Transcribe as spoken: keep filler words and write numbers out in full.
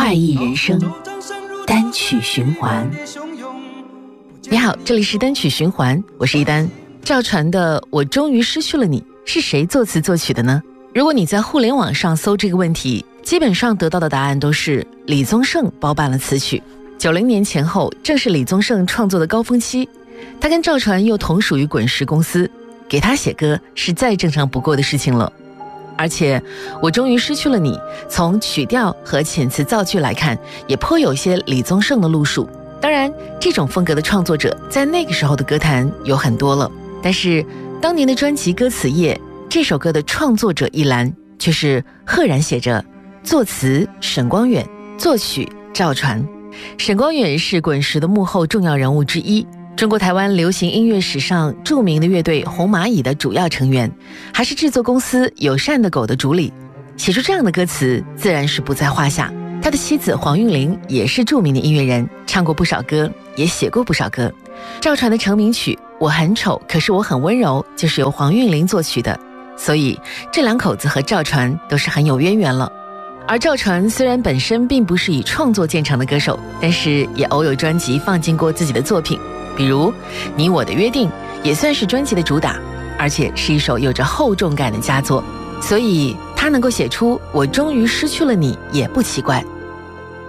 快意人生单曲循环。 你好，这里是单曲循环，我是一丹。赵传的《我终于失去了你》是谁作词作曲的呢？如果你在互联网上搜这个问题，基本上得到的答案都是李宗盛包办了词曲。九零年前后正是李宗盛创作的高峰期，他跟赵传又同属于滚石公司，给他写歌是再正常不过的事情了。而且我终于失去了你，从曲调和遣词造句来看，也颇有些李宗盛的路数。当然，这种风格的创作者在那个时候的歌坛有很多了，但是当年的专辑歌词页，这首歌的创作者一栏却是赫然写着作词沈光远，作曲赵传。沈光远是滚石的幕后重要人物之一，中国台湾流行音乐史上著名的乐队红蚂蚁的主要成员，还是制作公司友善的狗的主理。写出这样的歌词自然是不在话下。他的妻子黄韵玲也是著名的音乐人，唱过不少歌，也写过不少歌。赵传的成名曲《我很丑可是我很温柔》就是由黄韵玲作曲的，所以这两口子和赵传都是很有渊源了。而赵传虽然本身并不是以创作见长的歌手，但是也偶有专辑放进过自己的作品，比如《你我的约定》也算是专辑的主打，而且是一首有着厚重感的佳作，所以他能够写出《我终于失去了你》也不奇怪。